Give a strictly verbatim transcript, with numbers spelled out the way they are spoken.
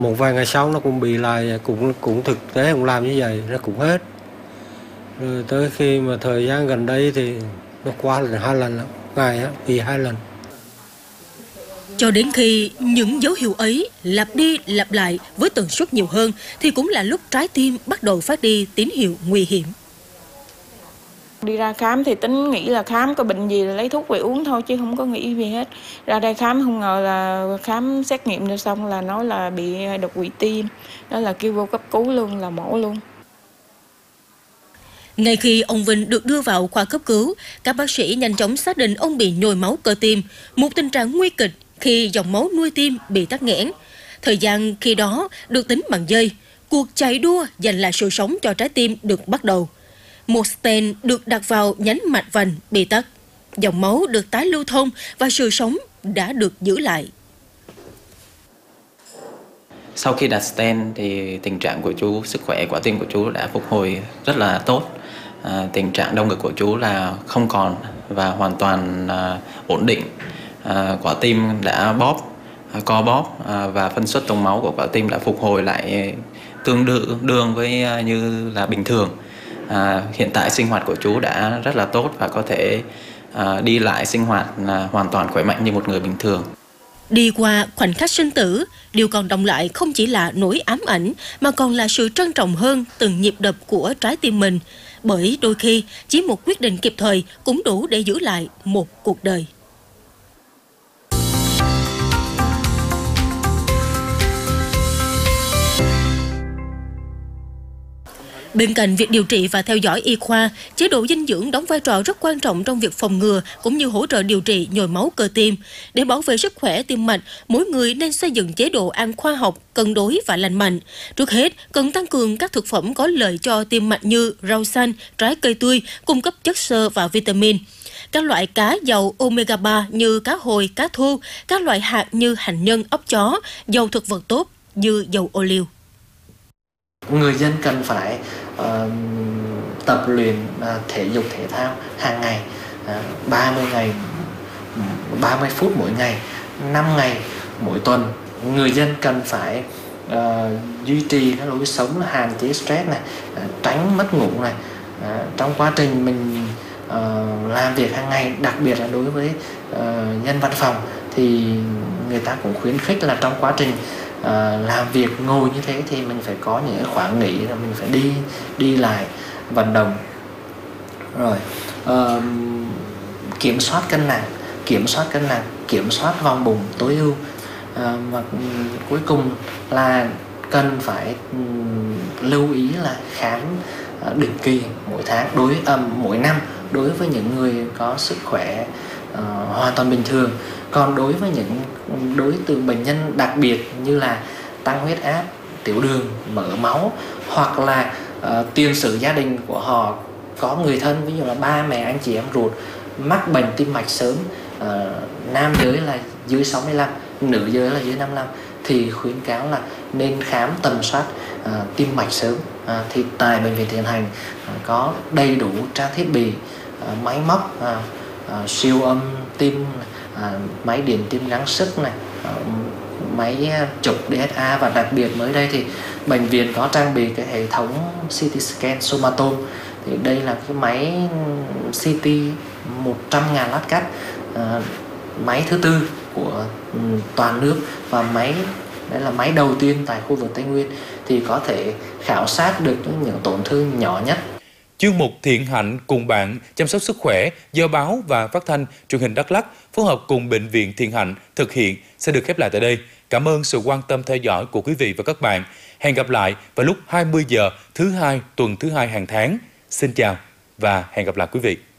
Một vài ngày sau nó cũng bị lại, cũng cũng thực tế cũng làm như vậy, nó cũng hết. Rồi tới khi mà thời gian gần đây thì nó qua lần hai lần, ngày á, bị hai lần. Cho đến khi những dấu hiệu ấy lặp đi lặp lại với tần suất nhiều hơn thì cũng là lúc trái tim bắt đầu phát đi tín hiệu nguy hiểm. Đi ra khám thì tính nghĩ là khám có bệnh gì là lấy thuốc về uống thôi chứ không có nghĩ gì hết. Ra đây khám không ngờ là khám xét nghiệm rồi xong là nói là bị đột quỵ tim. Đó là kêu vô cấp cứu luôn, là mổ luôn. Ngay khi ông Vinh được đưa vào khoa cấp cứu, các bác sĩ nhanh chóng xác định ông bị nhồi máu cơ tim, một tình trạng nguy kịch khi dòng máu nuôi tim bị tắc nghẽn. Thời gian khi đó được tính bằng giây, cuộc chạy đua giành lại sự sống cho trái tim được bắt đầu. Một stent được đặt vào nhánh mạch vành bị tắc, dòng máu được tái lưu thông và sự sống đã được giữ lại. Sau khi đặt stent thì tình trạng của chú, sức khỏe quả tim của chú đã phục hồi rất là tốt. À, tình trạng đau ngực của chú là không còn và hoàn toàn à, ổn định. À, quả tim đã bóp, à, co bóp à, và phân suất tổng máu của quả tim đã phục hồi lại tương đương, đương với à, như là bình thường. À, hiện tại sinh hoạt của chú đã rất là tốt và có thể à, đi lại sinh hoạt à, hoàn toàn khỏe mạnh như một người bình thường. Đi qua khoảnh khắc sinh tử, điều còn đọng lại không chỉ là nỗi ám ảnh mà còn là sự trân trọng hơn từng nhịp đập của trái tim mình. Bởi đôi khi, chỉ một quyết định kịp thời cũng đủ để giữ lại một cuộc đời. Bên cạnh việc điều trị và theo dõi y khoa, chế độ dinh dưỡng đóng vai trò rất quan trọng trong việc phòng ngừa cũng như hỗ trợ điều trị nhồi máu cơ tim. Để bảo vệ sức khỏe tim mạch, mỗi người nên xây dựng chế độ ăn khoa học, cân đối và lành mạnh. Trước hết, cần tăng cường các thực phẩm có lợi cho tim mạch như rau xanh, trái cây tươi, cung cấp chất xơ và vitamin. Các loại cá giàu omega ba như cá hồi, cá thu, các loại hạt như hành nhân, ốc chó, dầu thực vật tốt như dầu ô liu. Người dân cần phải uh, tập luyện uh, thể dục thể thao hàng ngày, uh, ba mươi ngày, ba mươi phút mỗi ngày, năm ngày mỗi tuần. Người dân cần phải uh, duy trì cái lối sống là hạn chế stress này, uh, tránh mất ngủ này. Uh, trong quá trình mình uh, làm việc hàng ngày, đặc biệt là đối với uh, nhân văn phòng thì người ta cũng khuyến khích là trong quá trình Uh, làm việc ngồi như thế thì mình phải có những khoảng nghỉ, là mình phải đi đi lại vận động rồi uh, kiểm soát cân nặng kiểm soát cân nặng kiểm soát vòng bụng tối ưu, uh, và um, cuối cùng là cần phải um, lưu ý là khám uh, định kỳ mỗi tháng đối um, mỗi năm đối với những người có sức khỏe uh, hoàn toàn bình thường. Còn đối với những đối tượng bệnh nhân đặc biệt như là tăng huyết áp, tiểu đường, mỡ máu, hoặc là uh, tiền sử gia đình của họ có người thân, ví dụ là ba mẹ, anh chị em ruột mắc bệnh tim mạch sớm, uh, nam giới là dưới sáu mươi lăm, nữ giới là dưới năm mươi lăm, thì khuyến cáo là nên khám tầm soát uh, tim mạch sớm. Uh, thì tại bệnh viện Thiện Hạnh uh, có đầy đủ trang thiết bị, uh, máy móc, uh, uh, siêu âm tim, À, máy điện tim gắng sức này, à, máy chụp đê ét a, và đặc biệt mới đây thì bệnh viện có trang bị cái hệ thống xê tê scan somatome. Thì đây là cái máy xê tê một trăm nghìn lát cắt, à, máy thứ tư của um, toàn nước, và máy đây là máy đầu tiên tại khu vực Tây Nguyên, thì có thể khảo sát được những, những tổn thương nhỏ nhất. Chuyên mục Thiện Hạnh cùng bạn chăm sóc sức khỏe do báo và phát thanh truyền hình Đắk Lắk phối hợp cùng Bệnh viện Thiện Hạnh thực hiện sẽ được khép lại tại đây. Cảm ơn sự quan tâm theo dõi của quý vị và các bạn. Hẹn gặp lại vào lúc hai mươi giờ thứ hai tuần thứ hai hàng tháng. Xin chào và hẹn gặp lại quý vị.